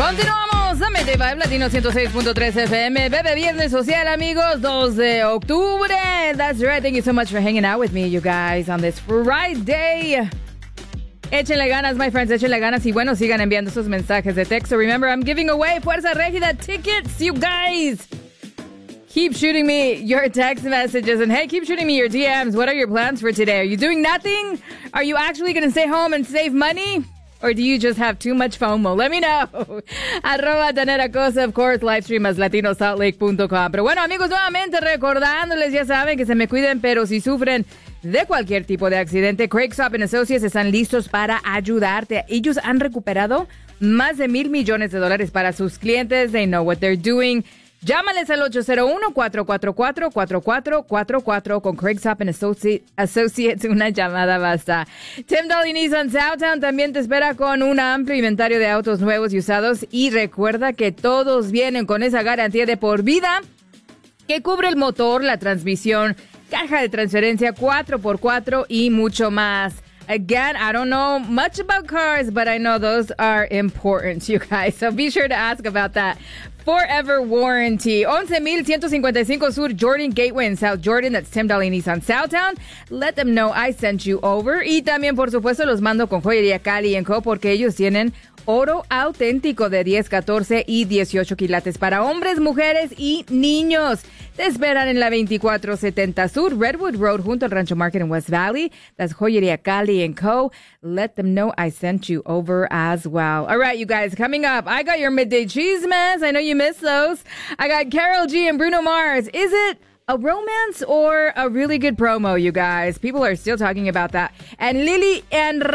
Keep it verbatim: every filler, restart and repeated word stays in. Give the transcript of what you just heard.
Continuamos a Mente Vibe Latino ciento seis punto tres F M. Bebe Viernes Social, amigos, dos de octubre. That's right. Thank you so much for hanging out with me, you guys, on this Friday. Échenle ganas, my friends, échenle ganas. Y bueno, sigan enviando sus mensajes de texto. Remember, I'm giving away Fuerza Régida tickets, you guys. Keep shooting me your text messages. And hey, keep shooting me your D Ms. What are your plans for today? Are you doing nothing? Are you actually going to stay home and save money? Or do you just have too much FOMO? Let me know. Arroba Tanera Cosa, of course, live stream as latino salt lake punto com. Pero bueno, amigos, nuevamente recordándoles, ya saben que se me cuiden, pero si sufren de cualquier tipo de accidente, Craig Sopp and Associates están listos para ayudarte. Ellos han recuperado más de mil millones de dólares para sus clientes. They know what they're doing. Llámales al ocho cero uno, cuatro cuatro cuatro, cuatro cuatro cuatro cuatro con Craig Sopp and Associates. Una llamada basta. Tim Dahle Nissan Southtown también te espera con un amplio inventario de autos nuevos y usados. Y recuerda que todos vienen con esa garantía de por vida que cubre el motor, la transmisión, caja de transferencia cuatro por cuatro y mucho más. Again, I don't know much about cars, but I know those are important, you guys. So be sure to ask about that. Forever Warranty. eleven mil ciento cincuenta y cinco Sur Jordan Gateway in South Jordan. That's Tim Dahle Nissan Southtown. Let them know I sent you over. Y también, por supuesto, los mando con Joyería Cali and Co. porque ellos tienen oro auténtico de diez, catorce y dieciocho quilates para hombres, mujeres y niños. Te esperan en la veinticuatro setenta Sur Redwood Road junto al Rancho Market in West Valley. That's Joyería Cali and Co. Let them know I sent you over as well. All right, you guys, coming up, I got your midday chismes. I know you missed those. I got Karol G and Bruno Mars. Is it a romance or a really good promo, you guys? People are still talking about that. And Lily and